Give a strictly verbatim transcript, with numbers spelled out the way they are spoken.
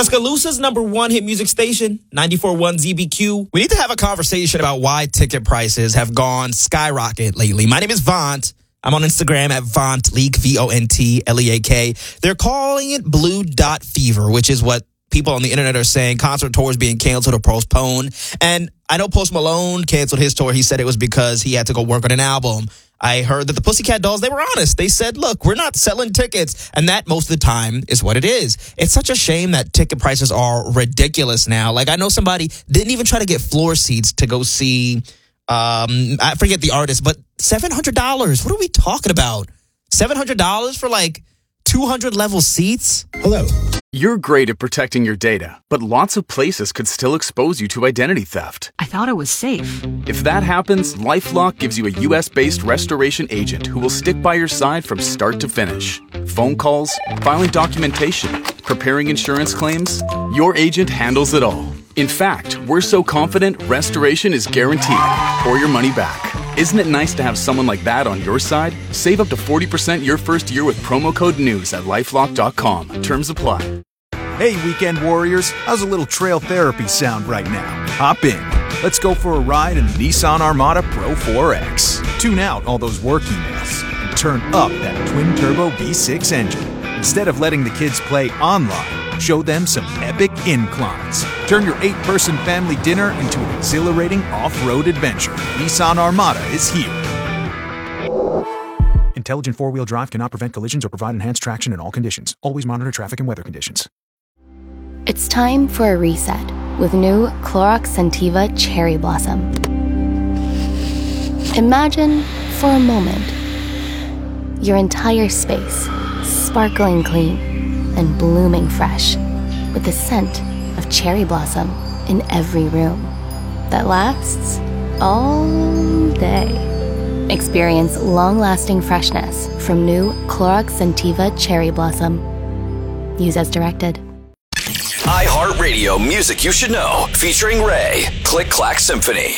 Tuscaloosa's number one hit music station, ninety-four point one Z B Q. We need to have a conversation about why ticket prices have gone skyrocket lately. My name is Vaunt. I'm on Instagram at Vaunt Leak, V O N T L E A K. They're calling it Blue Dot Fever, which is what people on the internet are saying. Concert tours being canceled or postponed. And I know Post Malone canceled his tour. He said it was because he had to go work on an album. I heard that the Pussycat Dolls, they were honest. They said, look, we're not selling tickets. And that most of the time is what it is. It's such a shame that ticket prices are ridiculous now. Like, I know somebody didn't even try to get floor seats to go see, um, I forget the artist, but seven hundred dollars. What are we talking about? seven hundred dollars for like two hundred level seats? Hello. You're great at protecting your data, but lots of places could still expose you to identity theft. I thought it was safe. If that happens, LifeLock gives you a U S-based restoration agent who will stick by your side from start to finish. Phone calls, filing documentation, preparing insurance claims, your agent handles it all. In fact, we're so confident restoration is guaranteed or your money back. Isn't it nice to have someone like that on your side? Save up to forty percent your first year with promo code NEWS at lifelock dot com. Terms apply. Hey, weekend warriors, how's a little trail therapy sound right now? Hop in. Let's go for a ride in the Nissan Armada Pro four X. Tune out all those work emails and turn up that twin-turbo V six engine. Instead of letting the kids play online, show them some epic inclines. Turn your eight-person family dinner into an exhilarating off-road adventure. Nissan Armada is here. Intelligent four-wheel drive cannot prevent collisions or provide enhanced traction in all conditions. Always monitor traffic and weather conditions. It's time for a reset with new Clorox Scentiva Cherry Blossom. Imagine, for a moment, your entire space sparkling clean and blooming fresh with the scent of cherry blossom in every room that lasts all day. Experience long-lasting freshness from new Clorox Scentiva Cherry Blossom. Use as directed. iHeartRadio Music You Should Know, featuring Ray. Click Clack Symphony.